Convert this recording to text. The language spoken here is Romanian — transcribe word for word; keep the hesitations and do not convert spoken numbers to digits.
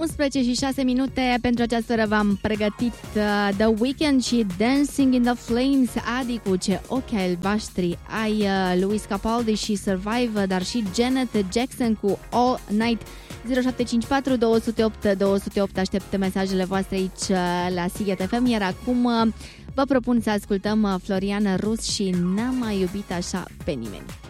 unsprezece și șase minute. Pentru această oră v-am pregătit uh, The Weeknd și Dancing in the Flames, Adi cu Ce ochi albaștri, ai uh, Luis Capaldi și Survive, dar și Janet Jackson cu All Night. Zero șapte cinci patru doi zero opt doi zero opt. Aștept mesajele voastre aici uh, la Sighet F M, iar acum uh, vă propun să ascultăm uh, Florian Rus și N-am mai iubit așa pe nimeni.